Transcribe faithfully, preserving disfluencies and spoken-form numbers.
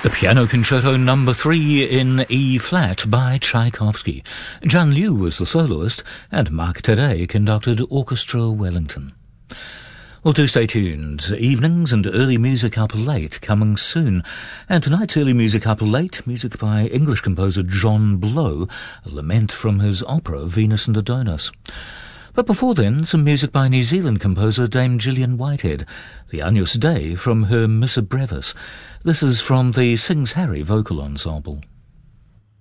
The Piano Concerto Number three in E-flat by Tchaikovsky. Zhang Liu was the soloist, and Mark Taddei conducted Orchestra Wellington. Well, do stay tuned. Evenings and early music up late coming soon. And tonight's early music up late, music by English composer John Blow, a lament from his opera Venus and Adonis. But before then, some music by New Zealand composer Dame Gillian Whitehead, the Agnus Dei from her Missa Brevis. This is from the Sings Harry vocal ensemble.